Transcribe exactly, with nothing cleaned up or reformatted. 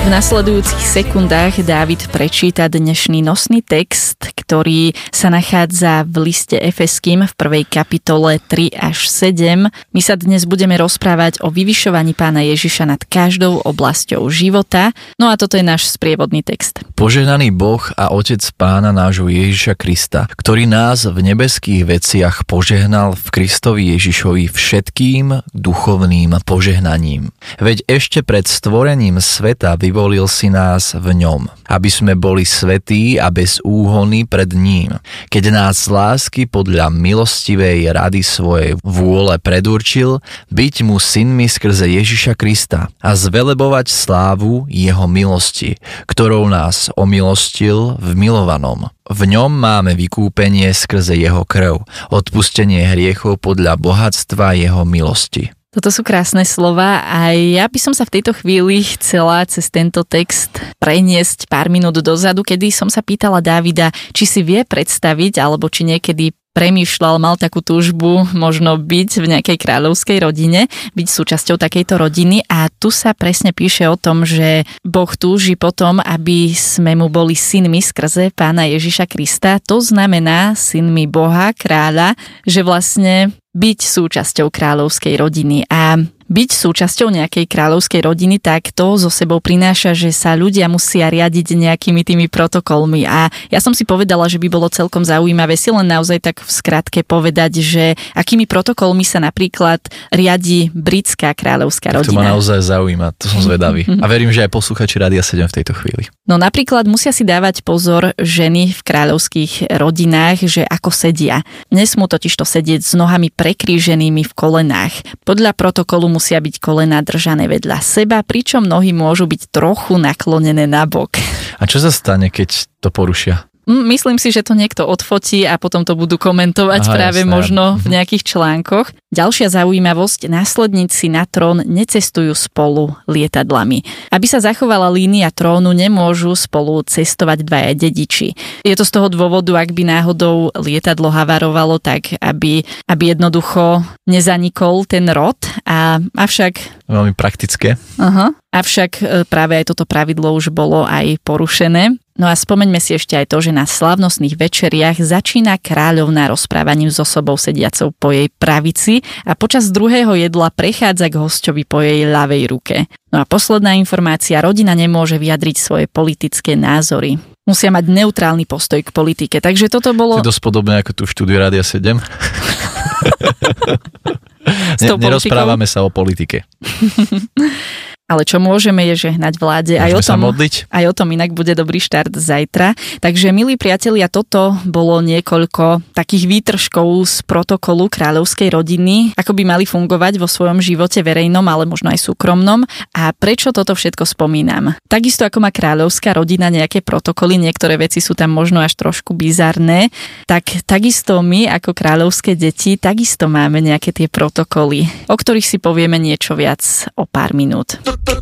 V nasledujúcich sekundách Dávid prečíta dnešný nosný text, ktorý sa nachádza v liste Efeským v prvej kapitole tri až sedem. My sa dnes budeme rozprávať o vyvyšovaní Pána Ježiša nad každou oblasťou života. No a toto je náš sprievodný text. Požehnaný Boh a Otec Pána nášho Ježiša Krista, ktorý nás v nebeských veciach požehnal v Kristovi Ježišovi všetkým duchovným požehnaním. Veď ešte pred stvorením sveta vyvolil si nás v ňom, aby sme boli svätí a bez úhony pred ním, keď nás z lásky podľa milostivej rady svojej vôle predurčil byť mu synmi skrze Ježiša Krista a zvelebovať slávu jeho milosti, ktorou nás omilostil v milovanom. V ňom máme vykúpenie skrze jeho krv, odpustenie hriechov podľa bohatstva jeho milosti. Toto sú krásne slova a ja by som sa v tejto chvíli chcela cez tento text preniesť pár minút dozadu, kedy som sa pýtala Dávida, či si vie predstaviť, alebo či niekedy premýšľal, mal takú túžbu možno byť v nejakej kráľovskej rodine, byť súčasťou takejto rodiny, a tu sa presne píše o tom, že Boh túži potom, aby sme mu boli synmi skrze Pána Ježiša Krista. To znamená synmi Boha, kráľa, že vlastne byť súčasťou kráľovskej rodiny. A byť súčasťou nejakej kráľovskej rodiny, tak to zo sebou prináša, že sa ľudia musia riadiť nejakými tými protokolmi. A ja som si povedala, že by bolo celkom zaujímavé si len naozaj tak v skratke povedať, že akými protokolmi sa napríklad riadi britská kráľovská rodina. To ma naozaj zaujíma, to som zvedavý. A verím, že aj posluchači Rádia sedem v tejto chvíli. No napríklad musia si dávať pozor ženy v kráľovských rodinách, že ako sedia. Nesmú totižto sedieť s nohami prekríženými v kolenách. Podľa protokolu musia byť kolená držané vedľa seba, pričom nohy môžu byť trochu naklonené nabok. A čo sa stane, keď to porušia? Myslím si, že to niekto odfotí a potom to budú komentovať. Aha, práve jasné. Možno v nejakých článkoch. Ďalšia zaujímavosť, následníci na trón necestujú spolu lietadlami. Aby sa zachovala línia trónu, nemôžu spolu cestovať dvaja dediči. Je to z toho dôvodu, ak by náhodou lietadlo havarovalo, tak aby, aby jednoducho nezanikol ten rod. A, avšak... Veľmi praktické. Aha. Avšak práve aj toto pravidlo už bolo aj porušené. No a spomeňme si ešte aj to, že na slávnostných večeriach začína kráľovná rozprávaním s osobou sediacou po jej pravici a počas druhého jedla prechádza k hosťovi po jej ľavej ruke. No a posledná informácia, rodina nemôže vyjadriť svoje politické názory. Musia mať neutrálny postoj k politike, takže toto bolo... To je dosť podobné ako tu v štúdiu Rádia sedem. Ne, nerozprávame sa o politike. Ale čo môžeme je žehnať vláde. Aj o, tom, aj o tom inak bude dobrý štart zajtra. Takže, milí priatelia, toto bolo niekoľko takých výtržkov z protokolu kráľovskej rodiny, ako by mali fungovať vo svojom živote verejnom, ale možno aj súkromnom. A prečo toto všetko spomínam? Takisto ako má kráľovská rodina nejaké protokoly, niektoré veci sú tam možno až trošku bizarné, tak takisto my ako kráľovské deti takisto máme nejaké tie protokoly, o ktorých si povieme niečo viac o pár minút.